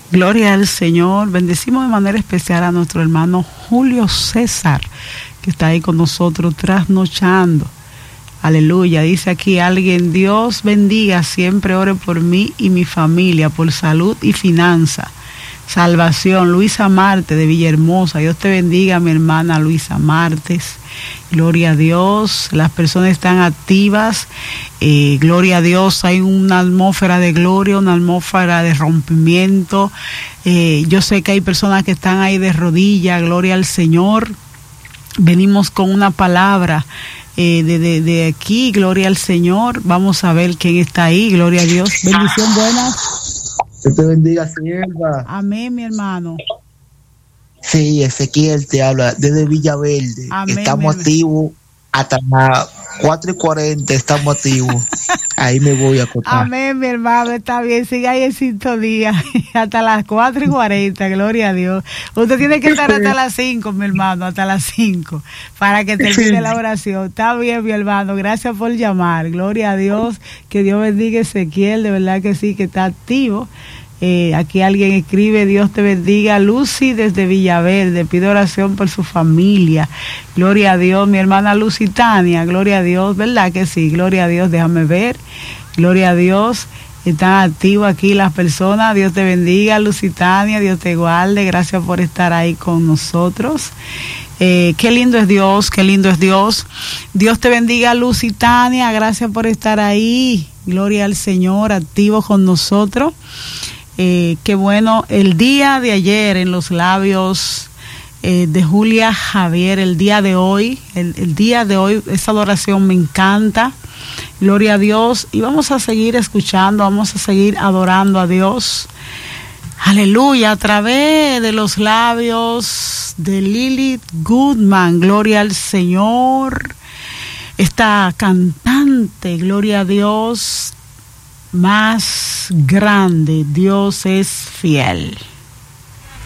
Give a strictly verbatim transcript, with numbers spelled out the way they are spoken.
Gloria al Señor. Bendecimos de manera especial a nuestro hermano Julio César, que está ahí con nosotros trasnochando. Aleluya. Dice aquí alguien: Dios bendiga, siempre ore por mí y mi familia, por salud y finanza, salvación. Luisa Marte de Villahermosa. Dios te bendiga, mi hermana Luisa Martes. Gloria a Dios. Las personas están activas. Eh, gloria a Dios. Hay una atmósfera de gloria, una atmósfera de rompimiento. Eh, yo sé que hay personas que están ahí de rodillas. Gloria al Señor. Venimos con una palabra eh, de, de, de aquí. Gloria al Señor. Vamos a ver quién está ahí. Gloria a Dios. Bendición buena. Que te bendiga, sierva. Amén, mi hermano. Sí, Ezequiel te habla desde Villaverde. Amén, estamos activos hasta las cuatro y cuarenta, estamos activos. Ahí me voy a acostar. Amén, mi hermano, está bien, siga ahí en sintonía hasta las cuatro y cuarenta, gloria a Dios. Usted tiene que estar hasta las cinco, mi hermano, hasta las cinco, para que termine la oración. Está bien, mi hermano, gracias por llamar, gloria a Dios, que Dios bendiga a Ezequiel, de verdad que sí, que está activo. Eh, aquí alguien escribe: Dios te bendiga, Lucy desde Villaverde, pido oración por su familia. Gloria a Dios, mi hermana Lucitania, gloria a Dios, ¿verdad que sí? Gloria a Dios, déjame ver, gloria a Dios. Están activos aquí las personas. Dios te bendiga, Lucitania, Dios te guarde, gracias por estar ahí con nosotros. Eh, qué lindo es Dios, qué lindo es Dios. Dios te bendiga, Lucitania, gracias por estar ahí. Gloria al Señor, activo con nosotros. Eh, qué bueno, el día de ayer en los labios eh, de Julia Javier, el día de hoy, el, el día de hoy, esa adoración me encanta, gloria a Dios, y vamos a seguir escuchando, vamos a seguir adorando a Dios, aleluya, a través de los labios de Lilith Goodman, gloria al Señor, esta cantante, gloria a Dios, más grande, Dios es fiel.